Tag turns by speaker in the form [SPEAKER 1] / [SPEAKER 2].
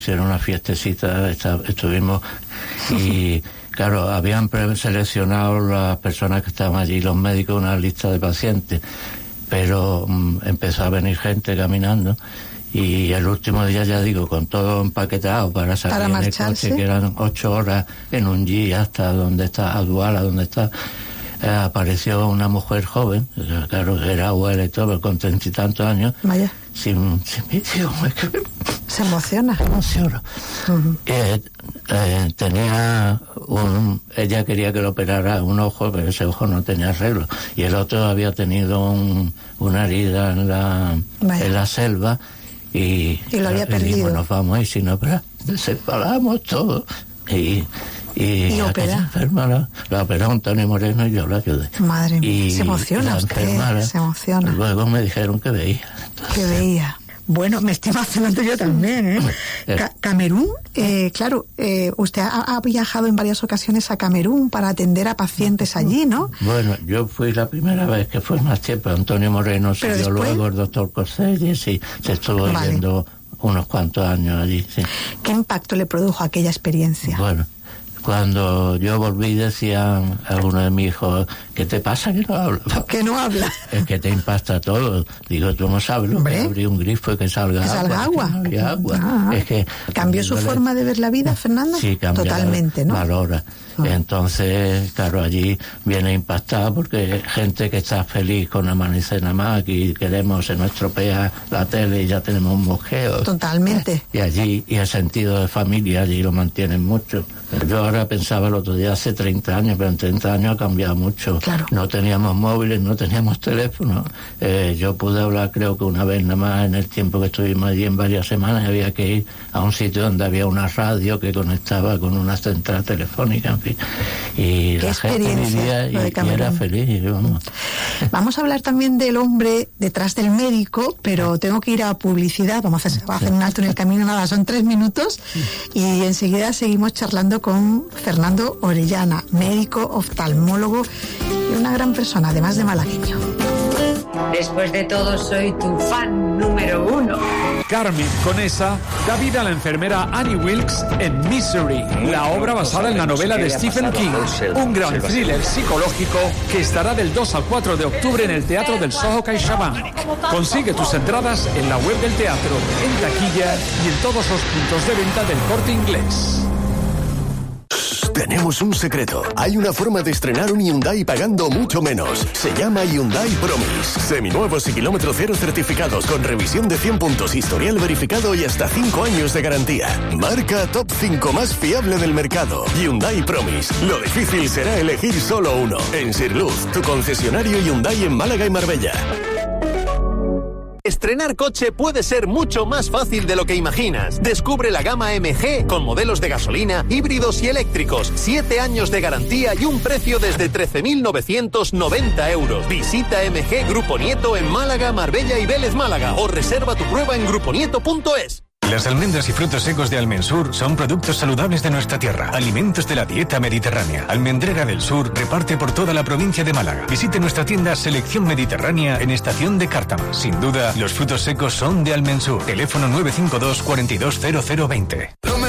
[SPEAKER 1] Hicieron una fiestecita, estuvimos y claro, habían seleccionado las personas que estaban allí, los médicos, una lista de pacientes, pero empezó a venir gente caminando y el último día, ya digo, con todo empaquetado para salir en el coche, que eran 8 horas en un Jeep hasta donde está, a Duala, donde está, apareció una mujer joven, claro, era abuela y todo, con 30 y tantos años.
[SPEAKER 2] Vaya.
[SPEAKER 1] Sin
[SPEAKER 2] se emociona.
[SPEAKER 1] Uh-huh. Ella quería que le operara un ojo, pero ese ojo no tenía arreglo. Y el otro había tenido una herida en la selva y
[SPEAKER 2] lo había perdido.
[SPEAKER 1] Dijimos, nos vamos a ir sin operar. Separamos todo. Y
[SPEAKER 2] opera.
[SPEAKER 1] Enfermera, la operó Antonio Moreno y yo la ayudé.
[SPEAKER 2] Madre mía, se emociona usted, se emociona.
[SPEAKER 1] Luego me dijeron que veía. Entonces,
[SPEAKER 2] que veía. Bueno, me estoy emocionando yo también, ¿eh? Camerún, claro, usted ha viajado en varias ocasiones a Camerún para atender a pacientes allí, ¿no?
[SPEAKER 1] Bueno, yo fui la primera vez, que fue más tiempo. Antonio Moreno siguió luego, el doctor Corselles, y se estuvo yendo unos cuantos años allí, sí.
[SPEAKER 2] ¿Qué impacto le produjo aquella experiencia?
[SPEAKER 1] Bueno, cuando yo volví decía a uno de mis hijos, ¿qué te pasa que no hablas?
[SPEAKER 2] Que no habla.
[SPEAKER 1] Es que te impacta todo. Digo, tú no sabes lo que abrir un grifo y que salga agua.
[SPEAKER 2] Que no
[SPEAKER 1] había agua. Es que
[SPEAKER 2] ¿cambió su forma de ver la vida, Fernando?
[SPEAKER 1] Sí, cambió.
[SPEAKER 2] Totalmente, ¿no?
[SPEAKER 1] Valora. Entonces, claro, allí viene impactado porque gente que está feliz con Amanecer nada más y queremos, se nos estropea la tele y ya tenemos un mosqueo.
[SPEAKER 2] Totalmente.
[SPEAKER 1] Y allí, y el sentido de familia allí lo mantienen mucho. Yo ahora pensaba el otro día, hace 30 años, pero en 30 años ha cambiado mucho.
[SPEAKER 2] Claro.
[SPEAKER 1] No teníamos móviles, no teníamos teléfono. Yo pude hablar, creo que una vez nada más en el tiempo que estuvimos allí, en varias semanas, había que ir a un sitio donde había una radio que conectaba con una central telefónica, en fin. Y la gente vivía y era feliz.
[SPEAKER 2] Vamos a hablar también del hombre detrás del médico, pero tengo que ir a publicidad. Vamos a hacer un alto en el camino, nada, son 3 minutos, y enseguida seguimos charlando con Fernando Orellana, médico, oftalmólogo y una gran persona, además de malagueño.
[SPEAKER 3] Después de todo, soy tu fan número 1.
[SPEAKER 4] Carmen Conesa da vida a la enfermera Annie Wilkes en Misery, la obra basada en la novela de Stephen King, un gran thriller psicológico que estará del 2 al 4 de octubre en el Teatro del Soho CaixaBank. Consigue tus entradas en la web del teatro, en taquilla y en todos los puntos de venta del Corte Inglés.
[SPEAKER 5] Tenemos un secreto. Hay una forma de estrenar un Hyundai pagando mucho menos. Se llama Hyundai Promise. Seminuevos y kilómetro cero certificados con revisión de 100 puntos, historial verificado y hasta 5 años de garantía. Marca top 5 más fiable del mercado. Hyundai Promise. Lo difícil será elegir solo uno. En Sirluz, tu concesionario Hyundai en Málaga y Marbella.
[SPEAKER 6] Estrenar coche puede ser mucho más fácil de lo que imaginas. Descubre la gama MG con modelos de gasolina, híbridos y eléctricos, 7 años de garantía y un precio desde 13.990 euros. Visita MG Grupo Nieto en Málaga, Marbella y Vélez Málaga o reserva tu prueba en gruponieto.es.
[SPEAKER 7] Las almendras y frutos secos de Almensur son productos saludables de nuestra tierra, alimentos de la dieta mediterránea. Almendrera del Sur reparte por toda la provincia de Málaga. Visite nuestra tienda Selección Mediterránea en Estación de Cártama. Sin duda, los frutos secos son de Almensur. Teléfono 952 420020.